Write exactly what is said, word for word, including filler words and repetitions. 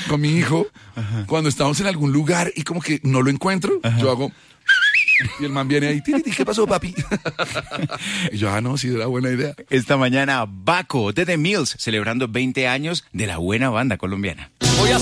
con mi hijo, ajá, cuando estamos en algún lugar y como que no lo encuentro, ajá, yo hago... Y el man viene ahí, tiriti, ¿qué pasó, papi? Y yo, ah, no, sí, era buena idea. Esta mañana, Baco de The Mills, celebrando veinte años de la buena banda colombiana.